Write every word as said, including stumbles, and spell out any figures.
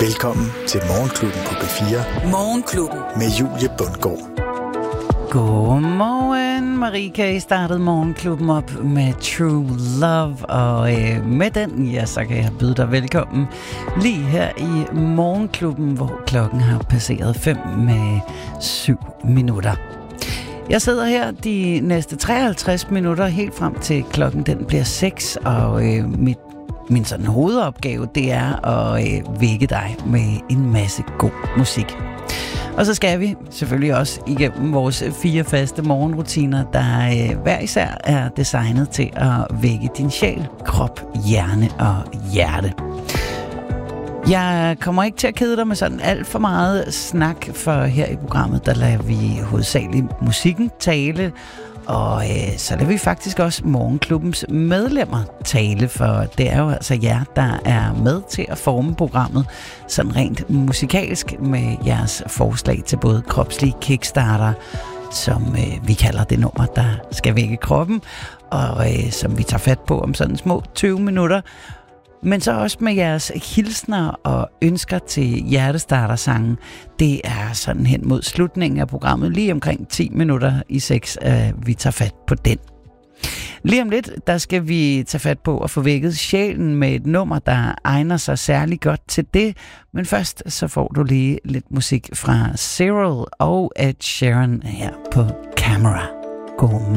Velkommen til Morgenklubben på B fire. Morgenklubben. Med Julie Bundgaard. Godmorgen, Marika. I startede Morgenklubben op med True Love, og øh, med den, ja, så kan jeg byde dig velkommen lige her i Morgenklubben, hvor klokken har passeret fem med syv minutter. Jeg sidder her de næste treoghalvtreds minutter, helt frem til klokken den bliver seks, og øh, mit Min sådan hovedopgave, det er at øh, vække dig med en masse god musik. Og så skal vi selvfølgelig også igennem vores fire faste morgenrutiner, der øh, hver især er designet til at vække din sjæl, krop, hjerne og hjerte. Jeg kommer ikke til at kede dig med sådan alt for meget snak, for her i programmet, der lader vi hovedsageligt musikken tale. Og øh, så lader vi faktisk også Morgenklubbens medlemmer tale, for det er jo altså jer, der er med til at forme programmet sådan rent musikalsk med jeres forslag til både kropslige kickstarter, som øh, vi kalder det nummer, der skal vække kroppen, og øh, som vi tager fat på om sådan små tyve minutter. Men så også med jeres hilsner og ønsker til hjertestartersangen. Det er sådan hen mod slutningen af programmet, lige omkring ti minutter i seks, at vi tager fat på den. Lige om lidt, der skal vi tage fat på at få vækket sjælen med et nummer, der egner sig særlig godt til det. Men først så får du lige lidt musik fra Cyril og Ed Sheeran her på Camera. God morgen.